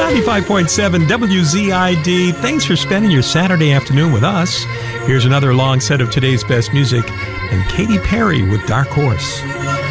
95.7 WZID. Thanks for spending your Saturday afternoon with us. Here's another long set of today's best music and Katy Perry with Dark Horse.